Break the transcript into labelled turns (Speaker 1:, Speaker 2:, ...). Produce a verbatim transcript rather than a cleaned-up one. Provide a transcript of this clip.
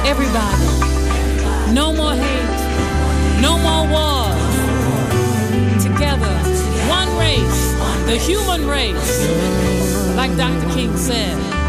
Speaker 1: Everybody. No more hate. No more wars. Together. One race. The human race. Like Doctor King said.